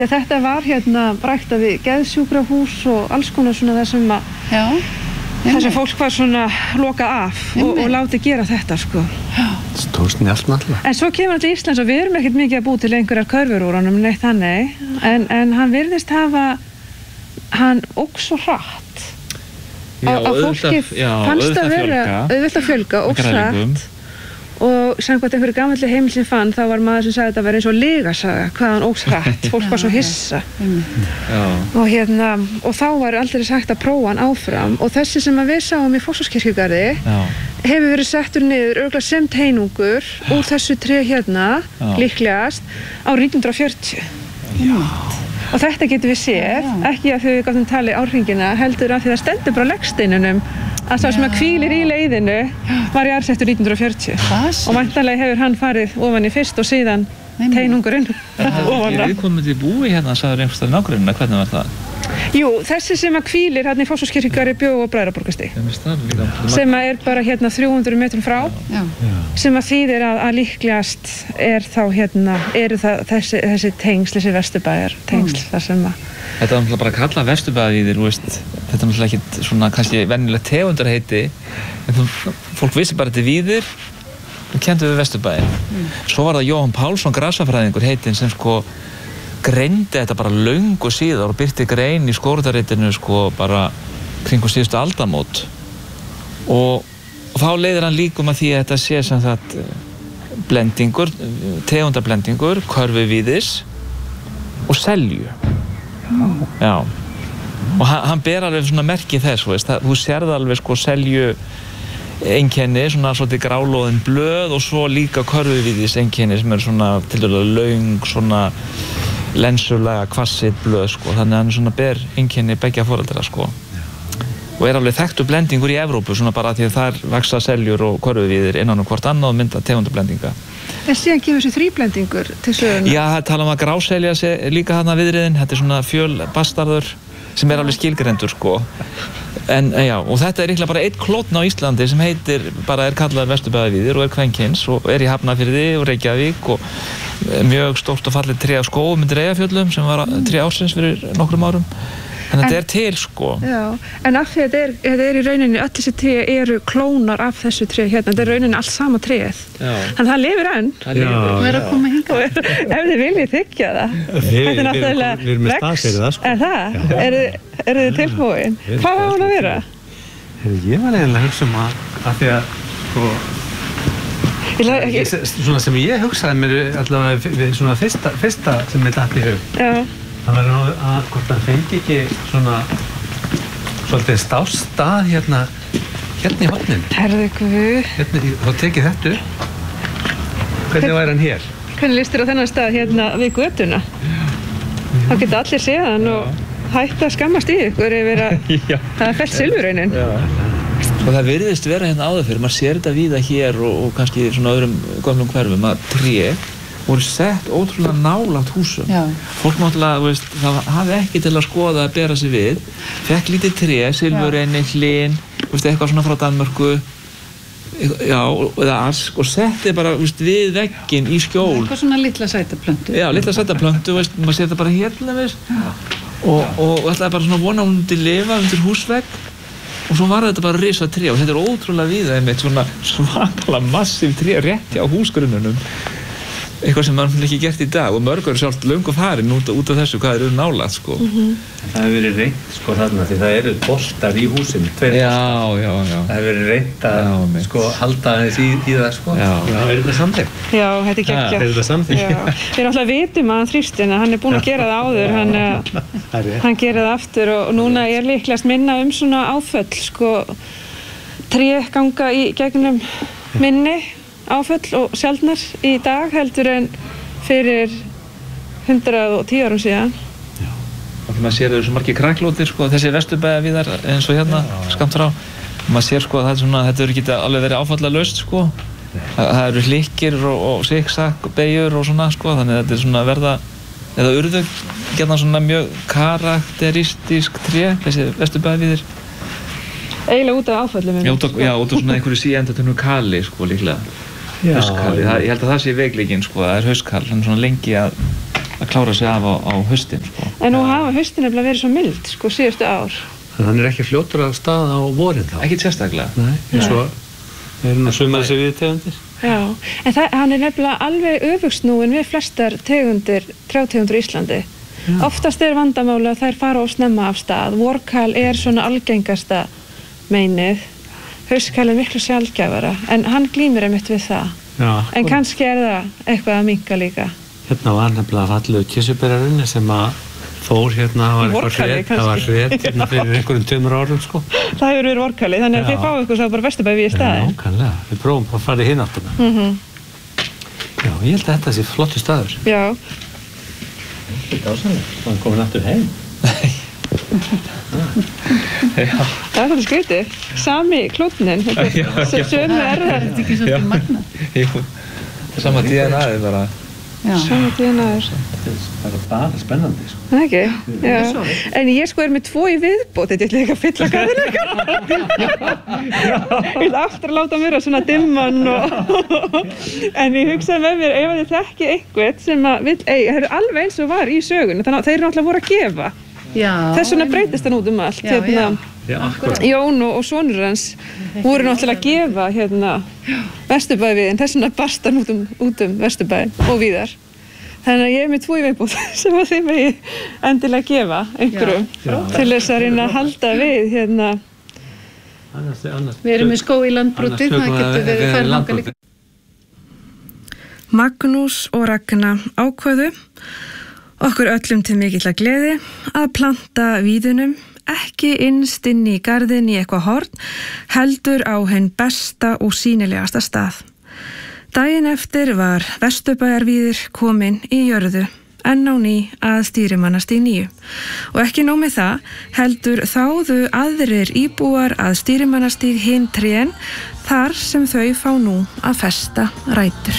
Þetta var ræktað við geðsjúkrahús og alls konar svona það sem að þessi fólk var svona lokað af og látið gera þetta sko. Stórsni allt náttúrulega. En svo kemur hann til Íslands og við erum ekkert mikið að búa til einhverjar körfur úr honum, neitt þannig. En hann virðist hafa, hann óx svo hratt. Að fólki fannst að vera auðvelt að fjölga, óx hratt. Og samkvæmt einhverju gamalli heimild sem fann, þá var maður sem sagði að þetta var eins og lygasaga, hvað hann óx hratt. Fólk var svo hissa. Og þá var aldrei sagt að prófa hann áfram. Og þessi sem við sáum í Fossvogskirkjugarði hefur verið settur niður örugglega sem teinungur úr þessu tré líklegast á 1940. Og þetta getum við séð, ekki að við gátum talið árhringina, heldur að því það stendur bara á legsteinunum að sá sem að hvílir í leiðinu var jarðsettur 1940. Og væntanlega hefur hann farið ofan í fyrst og síðan teinungurinn ofan á. Viðkomandi búi sagður einhvers staðar í nágrenninu, hvernig var það? Jú, þessi sem að hvílir í Fossvogskirkjugarði bjó á Bræðraborgarstíg. Sem að bara 300 metrum frá. Sem að þýðir að líklegast eru það þessi tengsl, þessi Vesturbæjar tengsl þar sem að Þetta var náttúrulega bara að kalla Vesturbæjarvíðir, þetta er náttúrulega ekkert svona kannski venjulegt tegundarheiti, en fólk vissi bara þetta er víðir og kenndi við Vesturbæjar. Svo var það Jóhann Pálsson, grasafræðingur heitinn, sem greindi þetta bara löngu síðar og birti grein í skógræktarritinu bara kringum síðustu aldamót. Og þá leiðir hann líkum að því að þetta sé sem sagt blendingur, tegundarblendingur, körfuvíðis og selju. Já. Og hann ber alveg svona merki þess, þú sérð alveg selju einkenni, svona svolítið grálóðin blöð og svo líka körfuvíðis einkenni sem svona tiltölulega löng, svona lensulega hvassir blöð, þannig að hann svona ber einkenni beggja foreldra, og er alveg þekktur blendingur í Evrópu, svona bara því að þar vaxa seljur og körfuvíðir innan hvort annað og mynda tegundablendinga. En síðan kemur þessi þríblendingur til söguna? Já, það tala að gráselja líka þarna viðriðin, þetta er svona fjölbastarður sem er alveg skilgreindur, En já, og þetta er líklega bara einn klónn á Íslandi sem er kallaður Vesturbæjarvíðir og er kvenkins og er í Hafnarfirði og Reykjavík og mjög stórt og fallið tré á skógum með Eyjafjöllum sem var tré ársins fyrir nokkrum árum. En þetta er til, Já, en af því að þetta er í rauninni, öll þessi tré eru klónar af þessu tré þetta er í rauninni allt sama tréð. Þannig að það lifir enn. Það er að koma hingað. Ef þið viljið þiggja það. Þetta er náttúrulega Við erum með stað fyrir það, Er það? Eru þið tilbúin? Hvað á hún að vera? Ég var eiginlega að hugsa að því að svona sem ég hugsaði mér allavega við svona fyrsta sem datt í hug. Það var hvort það fengi ekki svona svolítið stástað hérna í horninu. Herðu Guð. Þá tekið þetta upp. Hvernig væri hann hér? Hvernig líst þér á þennan stað við götuna? Þá geta allir séð hann og hætta að skammast í ykkur yfir að það er fellt silfurraunin. Og það virðist vera áður fyrir, maður sér þetta víða hér og kannski svona öðrum gömlum hverfum að tré voru sett ótrúlega nálægt húsum. Fólk náttúrulega, það hafði ekki til að skoða að bera sig við. Fekk lítið tré, silfurreini, hlyn, eitthvað svona frá Danmörku, eða ask og setti bara við vegginn í skjól. Eitthvað svona litla sætaplöntu. Já, litla sætaplöntu, maður sér þetta bara hérna, og ætlaði bara svona vona hún til lifa undir húsvegg. Og svo var þetta bara risa tré og þetta er ótrúlega víða einmitt svona svakalega massív tré rétt hjá húsgrunnunum. Eitthvað sem maður ekki gert í dag og mörg eru sjálft löngu farin út af þessu hvað eru nálægt, Það hefur verið reynt, þarna, því það eru boltar í húsinu, tveir boltar. Það hefur verið reynt að, halda aðeins í það, Já, er þetta samþykkt? Já, þetta er geggjað. Er þetta samþykkt? Við náttúrulega vitum að hann þrýstin, hann er búinn að gera það áður, hann gerir það aftur og núna er líklegast minna svona áföll, tré ganga í gegnum minni áföll og sjaldnar í dag heldur en fyrir 110 árum síðan. Og maður sér þessu margir kræklótir, þessi Vesturbæjarvíðar eins og hérna skammt frá. Maður sér þetta hefur ekki alveg verið áfallalaust, Það eru hlykkir og siksak beygjur og svona, þannig að þetta er svona verða, eða urðu geta svona mjög karakteristísk tré, þessi Vesturbæjarvíðir. Eiginlega út af áföllum. Já, út af svona einhverju síendatunnu kali, líklega. Hauskali, ég held að það sé veikleikinn, það er hauskal, hann er svona lengi að að klára sig af á haustin, sko. En nú hafa haustin nefnilega verið svo mild, sko, síðustu ár. En hann ekki fljótur af stað á vorin þá? Ekki sérstaklega. Nei, eins og nú sumar þessi viðtegundir. Já, en hann nefnilega alveg öfugsnúin við flestar trjátegundir í Íslandi. Já. Oftast vandamáli að þær fara of snemma af stað. Vorkal svona algengasta meinið. Hauskal miklu sjaldgæfara, en hann glímir einmitt við það. Já, en kannski það eitthvað að minnka líka. Hérna var nefnilega fallegu kirsuberjarinn sem að fór það var hret fyrir einhverjum 2 árum, sko. Það hefur verið vorkali, þannig að þið fáið ykkur svo bara Vesturbæ við í staði. Já, nákvæmlega. Við prófum bara að fara í hinn áttuna. Já, ég held að þetta sé flottur staður. Já. Þetta ásannlega. Það er komin aftur heim. Það svolítið skrítið. Sami klútnin. Sömu erðar. Þetta ekki svolítið magna? Jú. Sama DNA-ið bara. Sama DNA-ið. Það bara spennandi, sko. Það ekki? Já. En ég með 2 í viðbót. Þetta ekki að fylla garðinu eitthvað. Ég vil aftur láta mér svona dimman en ég hugsaði með mér ef þið þekki einhvern sem vill eiga. Það alveg eins og var í sögunni. Þannig að þeir náttúrulega voru að gefa. Þess vegna breytist hann út allt. Jón og sonur hans voru náttúrulega að gefa Vesturbæviðin, þess vegna barst hann út Vesturbæin og víðar. Þannig að ég með 2 í viðbót sem að þið megi endilega gefa einhverjum til þess að reyna að halda við Við erum með skóg í landbroti, það getur verið færðanga líka. Magnús og Ragna ákváðu okkur öllum til mikilla gleði að planta víðunum ekki innst inn í garðin í eitthvað horn, heldur á hinn besta og sýnilegasta stað. Daginn eftir var Vesturbæjarvíðir komin í jörðu, enn á ný að Stýrimannastíg 9. Og ekki nóg með það, heldur þáðu aðrir íbúar að Stýrimannastíg hin trén, þar sem þau fá nú að festa rætur.